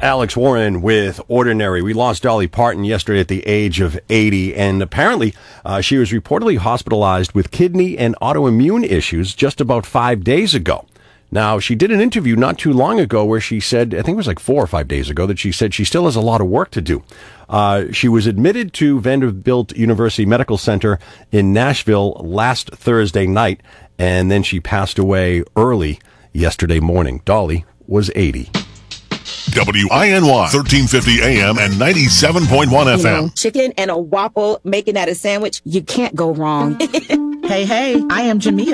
Alex Warren with Ordinary. We lost Dolly Parton yesterday at the age of 80, and apparently she was reportedly hospitalized with kidney and autoimmune issues just about 5 days ago. Now, she did an interview not too long ago where she said, I think it was like 4 or 5 days ago, that she said she still has a lot of work to do. She was admitted to Vanderbilt University Medical Center in Nashville last Thursday night, and then she passed away early yesterday morning. Dolly was 80. WINY 1350 AM and 97.1 FM. You know, chicken and a waffle, making that a sandwich, you can't go wrong. Hey, I am Jamia.